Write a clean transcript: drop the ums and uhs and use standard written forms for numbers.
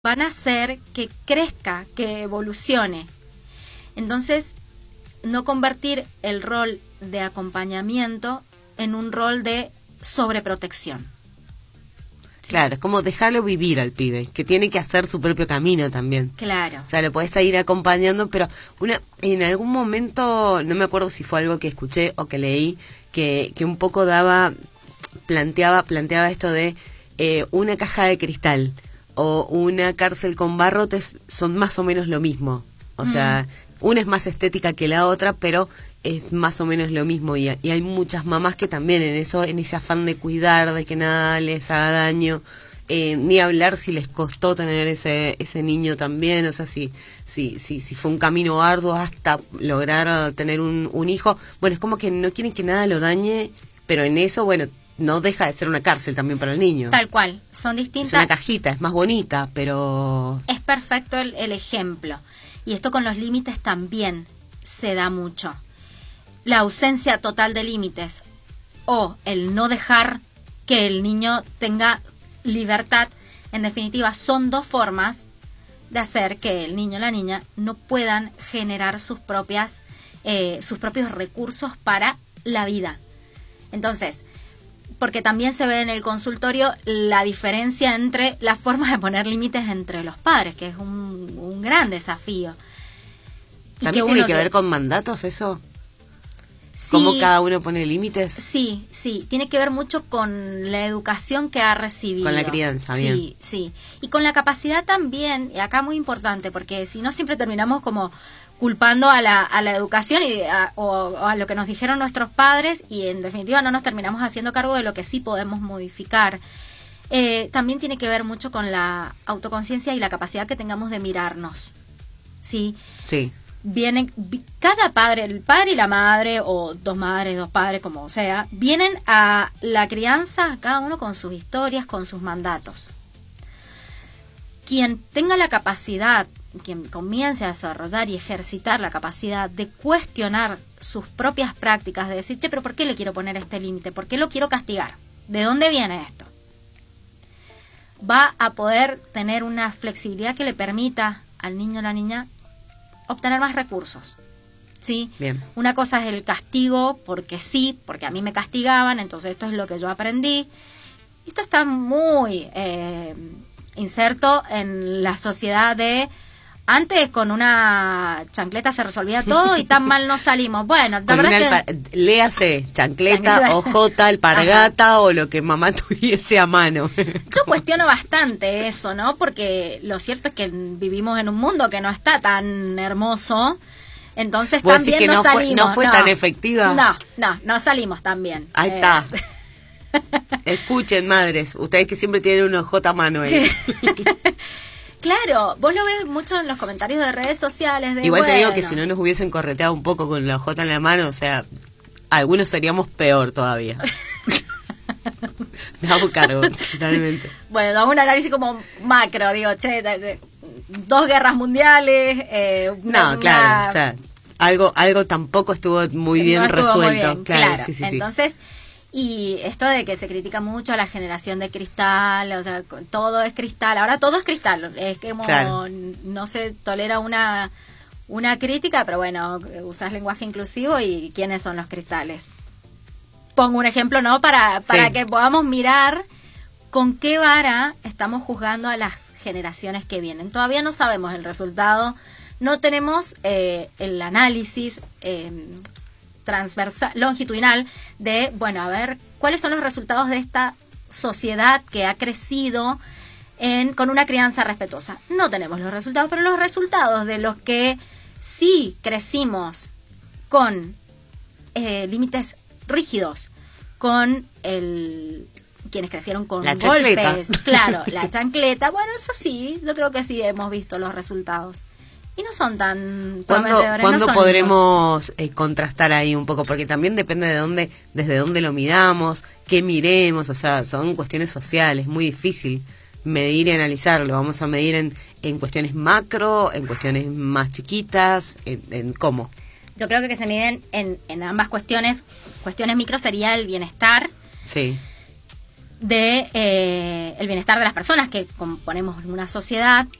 van a hacer que crezca, que evolucione. Entonces, no convertir el rol de acompañamiento en un rol de sobreprotección. Claro, es como dejarlo vivir al pibe, que tiene que hacer su propio camino también. Claro. O sea, lo podés ir acompañando, pero en algún momento, no me acuerdo si fue algo que escuché o que leí, que un poco planteaba esto de una caja de cristal o una cárcel con barrotes son más o menos lo mismo. O sea, una es más estética que la otra, pero es más o menos lo mismo, y hay muchas mamás que también en ese afán de cuidar, de que nada les haga daño, ni hablar si les costó tener ese niño también, o sea, si fue un camino arduo hasta lograr tener un hijo, bueno, es como que no quieren que nada lo dañe, pero en eso, bueno, no deja de ser una cárcel también para el niño. Tal cual, son distintas. Es una cajita, es más bonita, pero... Es perfecto el ejemplo. Y esto con los límites también se da mucho. La ausencia total de límites o el no dejar que el niño tenga libertad, en definitiva, son dos formas de hacer que el niño o la niña no puedan generar sus propios recursos para la vida. Entonces, porque también se ve en el consultorio la diferencia entre las formas de poner límites entre los padres, que es un gran desafío. Y ¿también tiene que ver con mandatos eso? Sí, ¿cómo cada uno pone límites? Sí, tiene que ver mucho con la educación que ha recibido. Con la crianza, bien. Sí. Y con la capacidad también, y acá muy importante, porque si no siempre terminamos como culpando a la educación o a lo que nos dijeron nuestros padres, y en definitiva no nos terminamos haciendo cargo de lo que sí podemos modificar. También tiene que ver mucho con la autoconciencia y la capacidad que tengamos de mirarnos. Sí. Cada padre, el padre y la madre, o dos madres, dos padres, como sea, vienen a la crianza, cada uno con sus historias, con sus mandatos. Quien tenga la capacidad, quien comience a desarrollar y ejercitar la capacidad de cuestionar sus propias prácticas, de decir, pero ¿por qué le quiero poner este límite? ¿Por qué lo quiero castigar? ¿De dónde viene esto? Va a poder tener una flexibilidad que le permita al niño o la niña obtener más recursos, ¿sí? Bien. Una cosa es el castigo, porque sí, porque a mí me castigaban, entonces esto es lo que yo aprendí. Esto está muy inserto en la sociedad de... Antes con una chancleta se resolvía todo y tan mal no salimos. Bueno, la verdad que... Léase, chancleta, hojota, alpargata. Ajá. O lo que mamá tuviese a mano. Yo cuestiono bastante eso, ¿no? Porque lo cierto es que vivimos en un mundo que no está tan hermoso. Entonces también que no salimos. No fue tan efectiva. No salimos tan bien. Ahí está. Escuchen, madres, ustedes que siempre tienen una hojota a mano ahí. Claro, vos lo ves mucho en los comentarios de redes sociales. Igual te digo que si no nos hubiesen correteado un poco con la hojota en la mano, o sea, algunos seríamos peor todavía. Me hago cargo, totalmente. Bueno, hago un análisis como macro, digo, 2 guerras mundiales. Claro, o sea, algo tampoco estuvo muy bien resuelto. Muy bien, claro. Sí. Entonces... Y esto de que se critica mucho a la generación de cristal, o sea, todo es cristal, ahora todo es cristal, es que como no se tolera una crítica, pero bueno, usas lenguaje inclusivo y ¿quiénes son los cristales? Pongo un ejemplo, ¿no? Para que podamos mirar con qué vara estamos juzgando a las generaciones que vienen. Todavía no sabemos el resultado, no tenemos el análisis transversal, longitudinal de, bueno, a ver, ¿cuáles son los resultados de esta sociedad que ha crecido con una crianza respetuosa? No tenemos los resultados, pero los resultados de los que sí crecimos con límites rígidos, con quienes crecieron con la golpes, chancleta. Claro, la chancleta, bueno, eso sí, yo creo que sí hemos visto los resultados. Y no son tan prometedores. ¿Cuándo podremos contrastar ahí un poco? Porque también depende desde dónde lo midamos, qué miremos, o sea, son cuestiones sociales, muy difícil medir y analizarlo. Vamos a medir en cuestiones macro, en cuestiones más chiquitas, en cómo. Yo creo que se miden en ambas cuestiones. Cuestiones micro sería el bienestar. Sí. de el bienestar de las personas que componemos una sociedad